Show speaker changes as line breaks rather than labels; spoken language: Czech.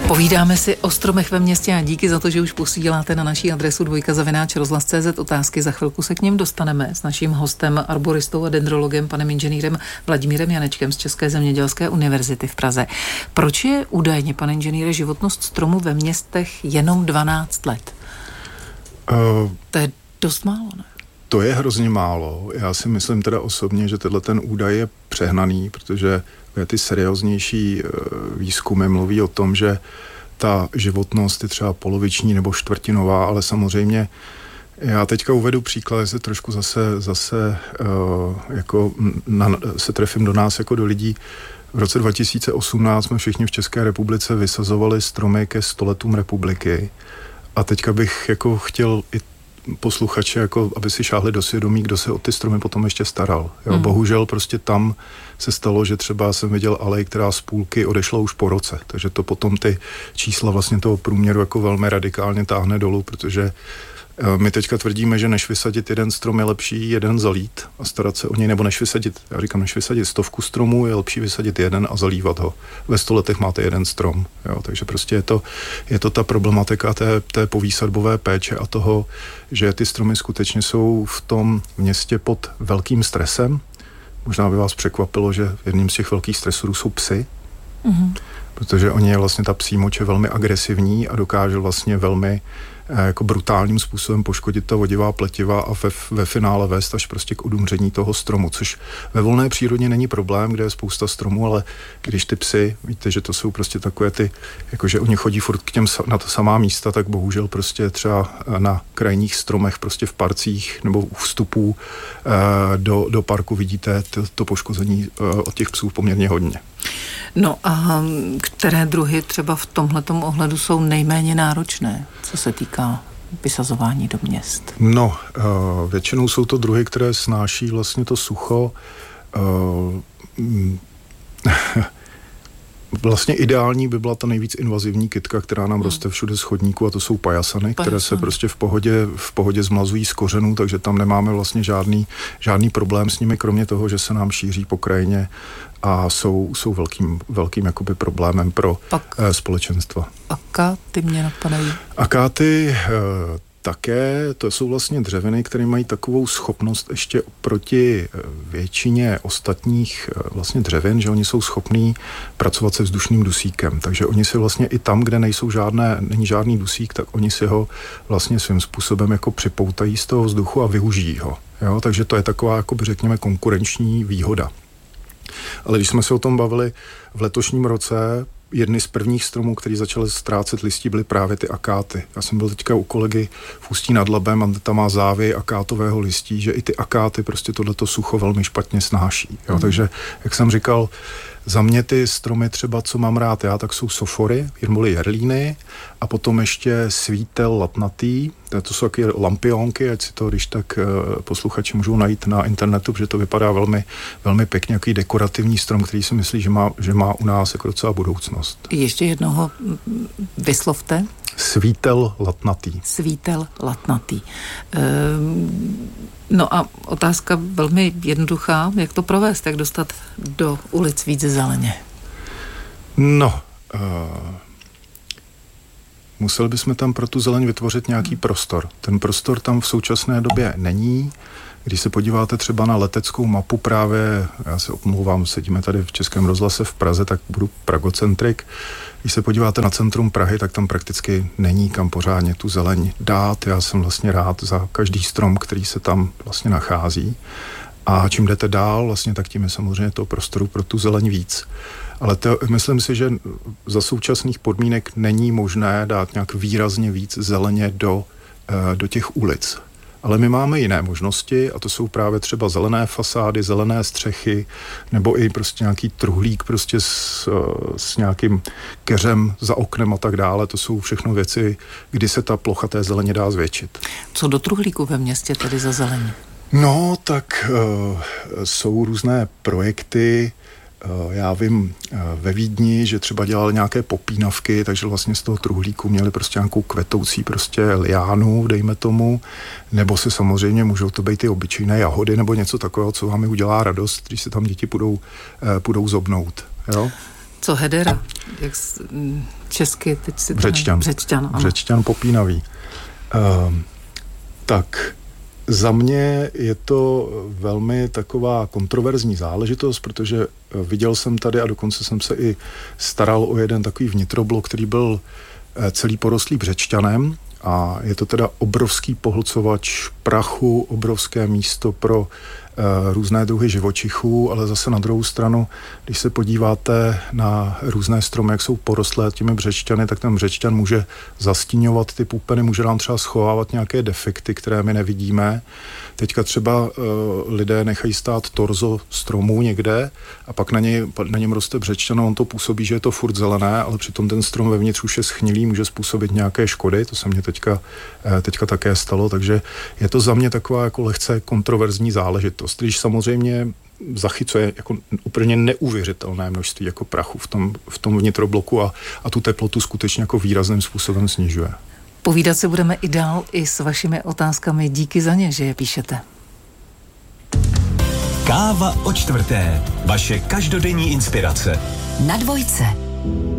Povídáme si o stromech ve městě a díky za to, že už posíláte na naší adresu dvojka@rozhlas.cz otázky. Za chvilku se k nim dostaneme s naším hostem, arboristou a dendrologem, panem inženýrem Vladimírem Janečkem z České zemědělské univerzity v Praze. Proč je údajně, pane inženýre, životnost stromu ve městech jenom 12 let? To je dost málo, ne?
To je hrozně málo. Já si myslím teda osobně, že tenhle ten údaj je přehnaný, protože ty serióznější výzkumy mluví o tom, že ta životnost je třeba poloviční nebo čtvrtinová, ale samozřejmě já teďka uvedu příklad, že se trošku zase jako se trefím do nás jako do lidí. V roce 2018 jsme všichni v České republice vysazovali stromy ke 100 letům republiky a teďka bych jako chtěl i posluchače, jako aby si šáhli do svědomí, kdo se o ty stromy potom ještě staral. Jo, bohužel prostě tam se stalo, že třeba jsem viděl alej, která z půlky odešla už po roce, takže to potom ty čísla vlastně toho průměru jako velmi radikálně táhne dolů, protože my teďka tvrdíme, že než vysadit jeden strom je lepší jeden zalít a starat se o něj, nebo než vysadit 100 stromů, je lepší vysadit jeden a zalívat ho. Ve 100 letech máte jeden strom, jo, takže prostě je to ta problematika té povýsadbové péče a toho, že ty stromy skutečně jsou v tom městě pod velkým stresem. Možná by vás překvapilo, že jedním z těch velkých stresorů jsou psy, protože oni je vlastně ta psí moč je velmi agresivní a dokáže vlastně velmi jako brutálním způsobem poškodit ta vodivá pletiva a ve finále vést až prostě k udumření toho stromu, což ve volné přírodě není problém, kde je spousta stromů, ale když ty psy, víte, že to jsou prostě takové ty, jakože oni chodí furt k těm na to samá místa, tak bohužel prostě třeba na krajních stromech, prostě v parcích nebo u vstupů do parku vidíte to poškození od těch psů poměrně hodně.
No a které druhy třeba v tomhletom ohledu jsou nejméně náročné, co se týká vysazování do měst?
No, většinou jsou to druhy, které snáší vlastně to sucho. Vlastně ideální by byla ta nejvíc invazivní kytka, která nám roste všude z chodníku, a to jsou pajasany, které se prostě v pohodě zmlazují z kořenů, takže tam nemáme vlastně žádný problém s nimi, kromě toho, že se nám šíří po krajině a jsou velkým jakoby problémem pro společenstva.
Akáty mě napadají.
Akáty také, to jsou vlastně dřeviny, které mají takovou schopnost ještě proti většině ostatních vlastně dřevin, že oni jsou schopní pracovat se vzdušným dusíkem. Takže oni si vlastně i tam, kde není žádný dusík, tak oni si ho vlastně svým způsobem jako připoutají z toho vzduchu a využijí ho. Jo? Takže to je taková, jakoby řekněme, konkurenční výhoda. Ale když jsme se o tom bavili v letošním roce, jedny z prvních stromů, který začaly ztrácet listí, byly právě ty akáty. Já jsem byl teďka u kolegy v Ústí nad Labem a tam má závěj akátového listí, že i ty akáty prostě tohleto sucho velmi špatně snáší. Jo? Takže, jak jsem říkal, za mě ty stromy třeba, co mám rád já, tak jsou sofory, neboli jerlíny a potom ještě svítel latnatý, to jsou taky lampionky, ať si to, když tak posluchači můžou najít na internetu, protože to vypadá velmi, velmi pěkně, jaký dekorativní strom, který si myslí, že má u nás jako docela budoucnost.
Ještě jednoho vyslovte.
Svítel latnatý.
Svítel latnatý. No a otázka velmi jednoduchá, jak to provést, jak dostat do ulic víc zeleně?
No, museli bychom tam pro tu zeleň vytvořit nějaký prostor. Ten prostor tam v současné době není. Když se podíváte třeba na leteckou mapu právě, já se omlouvám, sedíme tady v Českém rozhlase v Praze, tak budu pragocentrik. Když se podíváte na centrum Prahy, tak tam prakticky není kam pořádně tu zeleň dát. Já jsem vlastně rád za každý strom, který se tam vlastně nachází. A čím jdete dál, vlastně, tak tím je samozřejmě toho prostoru pro tu zeleň víc. Ale myslím si, že za současných podmínek není možné dát nějak výrazně víc zeleně do těch ulic. Ale my máme jiné možnosti a to jsou právě třeba zelené fasády, zelené střechy nebo i prostě nějaký truhlík prostě s nějakým keřem za oknem a tak dále. To jsou všechno věci, kdy se ta plocha té zeleně dá zvětšit.
Co do truhlíku ve městě tedy za zelení?
No, tak jsou různé projekty. Já vím ve Vídni, že třeba dělali nějaké popínavky, takže vlastně z toho truhlíku měli prostě nějakou kvetoucí prostě liánu, dejme tomu, nebo se samozřejmě můžou to být ty obyčejné jahody nebo něco takového, co vám udělá radost, když se tam děti půjdou zobnout. Jo?
Co hedera? jak česky, teď si
Břečťan. Břečťan popínavý. Tak za mě je to velmi taková kontroverzní záležitost, protože viděl jsem tady a dokonce jsem se i staral o jeden takový vnitroblok, který byl celý porostlý břečťanem a je to teda obrovský pohlcovač prachu, obrovské místo pro různé druhy živočichů, ale zase na druhou stranu, když se podíváte na různé stromy, jak jsou porostlé těmi břečťany, tak ten břečťan může zastíňovat ty pupeny, může nám třeba schovávat nějaké defekty, které my nevidíme. Teďka třeba lidé nechají stát torzo stromů někde a pak na něm roste břečťan a on to působí, že je to furt zelené, ale přitom ten strom vevnitř už je schnilý, může způsobit nějaké škody, to se mně teďka také stalo, takže je to za mě taková jako lehce kontroverzní záležitost. Když samozřejmě zachycuje jako úplně neuvěřitelné množství jako prachu v tom vnitrobloku a tu teplotu skutečně jako výrazným způsobem snižuje.
Povídat se budeme i dál i s vašimi otázkami. Díky za ně, že je píšete.
Káva o čtvrté. Vaše každodenní inspirace.
Na Dvojce.